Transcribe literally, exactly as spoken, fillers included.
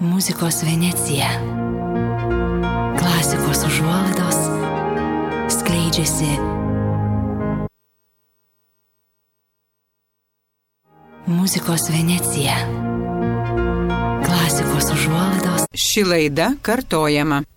Muzikos Venecija. Klasikos užuolaidos skleidžiasi. Muzikos Venecija. Klasikos užuolaidos. Ši laida kartojama.